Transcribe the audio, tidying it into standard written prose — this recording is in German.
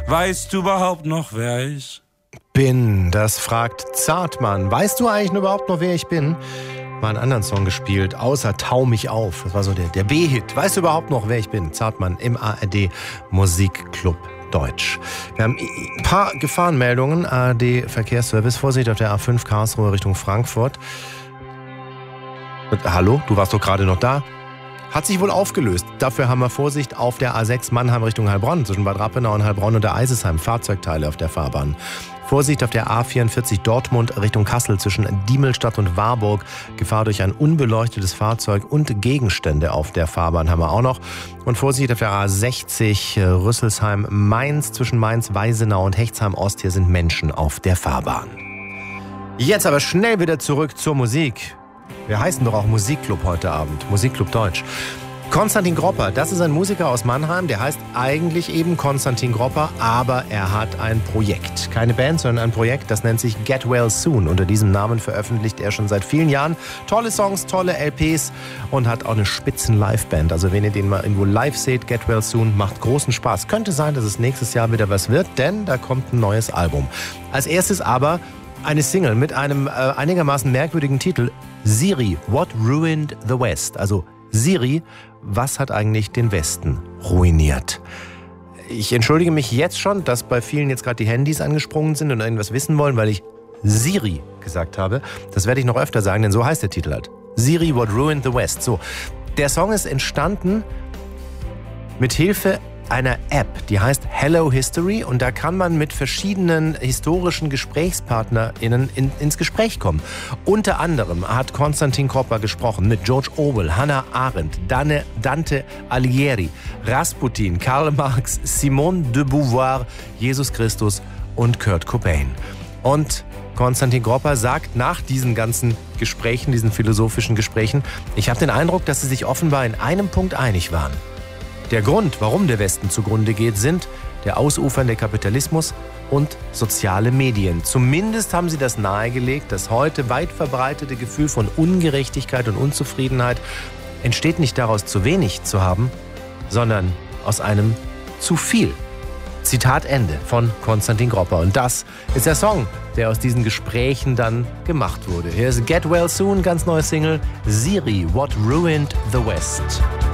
Weißt du überhaupt noch, wer ich bin? Das fragt Zartmann. Weißt du eigentlich überhaupt noch, wer ich bin? Mal einen anderen Song gespielt, außer Tau mich auf. Das war so der B-Hit. Weißt du überhaupt noch, wer ich bin? Zartmann im ARD Musikclub Deutsch. Wir haben ein paar Gefahrenmeldungen. ARD Verkehrsservice. Vorsicht auf der A5 Karlsruhe Richtung Frankfurt. Hallo, du warst doch gerade noch da. Hat sich wohl aufgelöst. Dafür haben wir Vorsicht auf der A6 Mannheim Richtung Heilbronn. Zwischen Bad Rappenau und Heilbronn und der Eisesheim. Fahrzeugteile auf der Fahrbahn. Vorsicht auf der A44 Dortmund Richtung Kassel zwischen Diemelstadt und Warburg. Gefahr durch ein unbeleuchtetes Fahrzeug und Gegenstände auf der Fahrbahn haben wir auch noch. Und Vorsicht auf der A60 Rüsselsheim-Mainz zwischen Mainz-Weisenau und Hechtsheim-Ost. Hier sind Menschen auf der Fahrbahn. Jetzt aber schnell wieder zurück zur Musik. Wir heißen doch auch Musikclub heute Abend. Musikclub Deutsch. Konstantin Gropper, das ist ein Musiker aus Mannheim, der heißt eigentlich eben Konstantin Gropper, aber er hat ein Projekt. Keine Band, sondern ein Projekt, das nennt sich Get Well Soon. Unter diesem Namen veröffentlicht er schon seit vielen Jahren tolle Songs, tolle LPs und hat auch eine spitzen Liveband. Also wenn ihr den mal irgendwo live seht, Get Well Soon, macht großen Spaß. Könnte sein, dass es nächstes Jahr wieder was wird, denn da kommt ein neues Album. Als erstes aber eine Single mit einem einigermaßen merkwürdigen Titel, Siri, What Ruined the West? Also Siri, was hat eigentlich den Westen ruiniert? Ich entschuldige mich jetzt schon, dass bei vielen jetzt gerade die Handys angesprungen sind und irgendwas wissen wollen, weil ich Siri gesagt habe. Das werde ich noch öfter sagen, denn so heißt der Titel halt. Siri, What Ruined the West? So, der Song ist entstanden mit Hilfe einer App, die heißt Hello History und da kann man mit verschiedenen historischen GesprächspartnerInnen ins Gespräch kommen. Unter anderem hat Konstantin Gropper gesprochen mit George Orwell, Hannah Arendt, Dante Alighieri, Rasputin, Karl Marx, Simone de Beauvoir, Jesus Christus und Kurt Cobain. Und Konstantin Gropper sagt nach diesen ganzen Gesprächen, diesen philosophischen Gesprächen, ich habe den Eindruck, dass sie sich offenbar in einem Punkt einig waren. Der Grund, warum der Westen zugrunde geht, sind der ausufernde Kapitalismus und soziale Medien. Zumindest haben sie das nahegelegt, das heute weit verbreitete Gefühl von Ungerechtigkeit und Unzufriedenheit entsteht nicht daraus, zu wenig zu haben, sondern aus einem zu viel. Zitat Ende von Konstantin Gropper. Und das ist der Song, der aus diesen Gesprächen dann gemacht wurde. Hier ist Get Well Soon, ganz neue Single, Siri, What Ruined the West.